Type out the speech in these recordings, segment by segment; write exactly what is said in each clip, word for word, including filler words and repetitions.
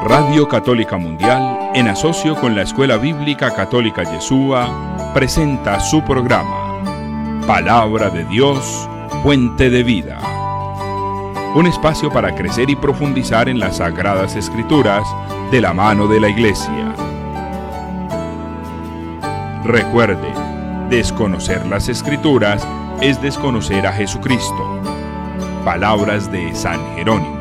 Radio Católica Mundial, en asocio con la Escuela Bíblica Católica Yeshua, presenta su programa Palabra de Dios, Fuente de Vida. Un espacio para crecer y profundizar en las Sagradas Escrituras de la mano de la Iglesia. Recuerde, desconocer las Escrituras es desconocer a Jesucristo. Palabras de San Jerónimo.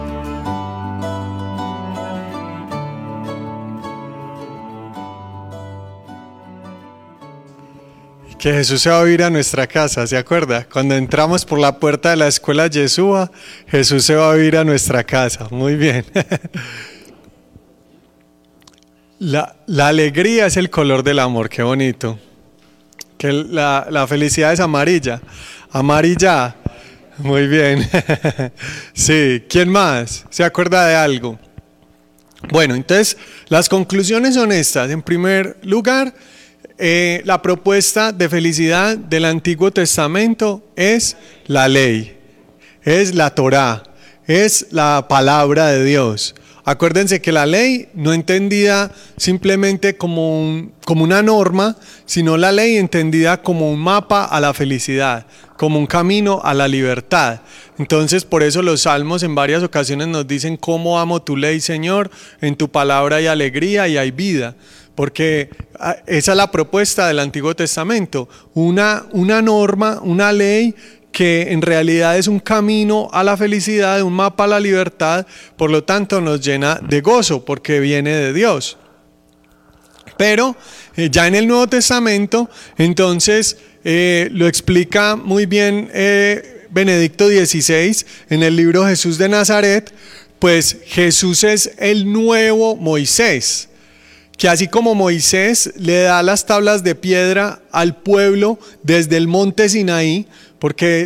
Que Jesús se va a ir a nuestra casa, ¿se acuerda? Cuando entramos por la puerta de la escuela Yeshua, Jesús se va a ir a nuestra casa. Muy bien. La, la alegría es el color del amor, qué bonito. Que la, la felicidad es amarilla. Amarilla. Muy bien. Sí, ¿quién más se acuerda de algo? Bueno, entonces las conclusiones son estas. En primer lugar, Eh, la propuesta de felicidad del Antiguo Testamento es la ley, es la Torá, es la palabra de Dios. Acuérdense que la ley no entendida simplemente como, un, como una norma, sino la ley entendida como un mapa a la felicidad, como un camino a la libertad. Entonces, por eso los salmos en varias ocasiones nos dicen: cómo amo tu ley, Señor, en tu palabra hay alegría y hay vida. Porque esa es la propuesta del Antiguo Testamento, una, una norma, una ley que en realidad es un camino a la felicidad, un mapa a la libertad, por lo tanto nos llena de gozo porque viene de Dios. Pero eh, ya en el Nuevo Testamento, entonces eh, lo explica muy bien eh, Benedicto dieciséis en el libro Jesús de Nazaret, pues Jesús es el nuevo Moisés, que así como Moisés le da las tablas de piedra al pueblo desde el monte Sinaí, porque